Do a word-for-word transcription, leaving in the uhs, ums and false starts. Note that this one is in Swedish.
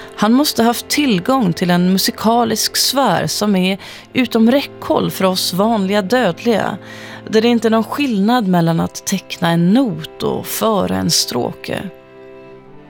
Han måste haft tillgång till en musikalisk sfär som är utom räckhåll för oss vanliga dödliga, där det inte är någon skillnad mellan att teckna en not och föra en stråke.